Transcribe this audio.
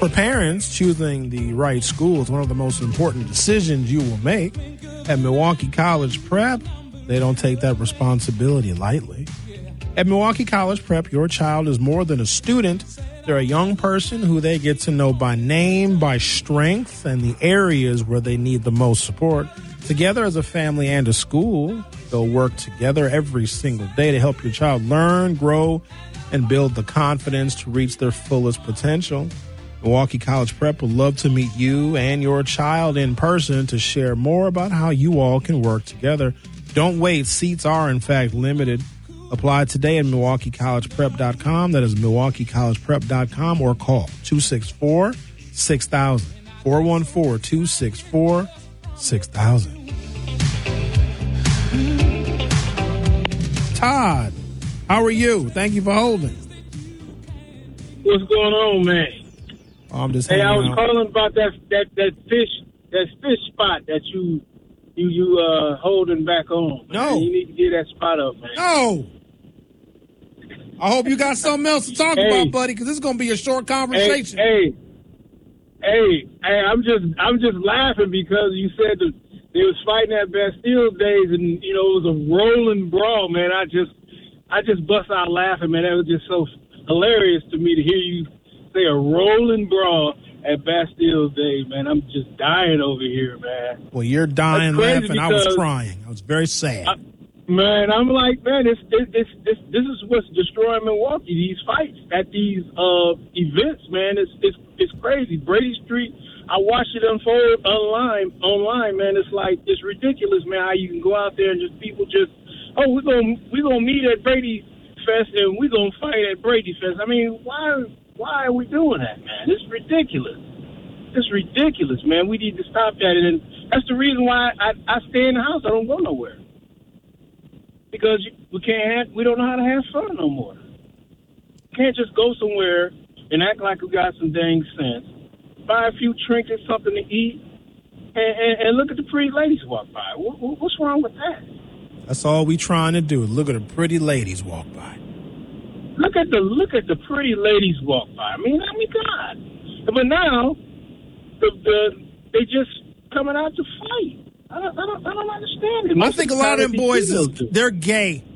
For parents, choosing the right school is one of the most important decisions you will make. At Milwaukee College Prep, they don't take that responsibility lightly. At Milwaukee College Prep, your child is more than a student. They're a young person who they get to know by name, by strength, and the areas where they need the most support. Together as a family and a school, they'll work together every single day to help your child learn, grow, and build the confidence to reach their fullest potential. Milwaukee College Prep would love to meet you and your child in person to share more about how you all can work together. Don't wait. Seats are, in fact, limited. Apply today at MilwaukeeCollegePrep.com. That is MilwaukeeCollegePrep.com, or call 264-6000. 414-264-6000. Todd, how are you? Thank you for holding. What's going on, man? I'm just Hey, I was out. calling about that fish spot that you holding back on. Man. No. You need to get that spot up, man. No. I hope you got something else to talk about, buddy, because this is going to be a short conversation. Hey, I'm just laughing because you said that they was fighting at Bastille days, and it was a rolling brawl, man. I just bust out laughing, man. That was just so hilarious to me to hear you say a rolling brawl at Bastille Day, man. I'm just dying over here, man. Well, you're dying laughing. I was crying. I was very sad. Man, I'm like, man, this is what's destroying Milwaukee. These fights at these events, man, it's crazy. Brady Street, I watched it unfold online, man. It's ridiculous, man. How you can go out there and people we're gonna meet at Brady Fest and we're gonna fight at Brady Fest. I mean, why are we doing that, man? It's ridiculous. It's ridiculous, man. We need to stop that, and that's the reason why I stay in the house. I don't go nowhere. Because we don't know how to have fun no more. Can't just go somewhere and act like we got some dang sense, buy a few trinkets, something to eat, and look at the pretty ladies walk by. What's wrong with that? That's all we trying to do. Look at the pretty ladies walk by. Look at the pretty ladies walk by. I mean, God. But now, they just coming out to fight. I don't understand it. I think a lot of them boys, they're gay.